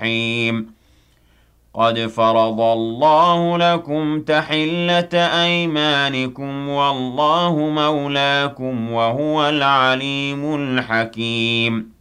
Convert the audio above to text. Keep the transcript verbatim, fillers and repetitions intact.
الرحيم قد فرض الله لكم تحلة أيمانكم والله مولاكم وهو العليم الحكيم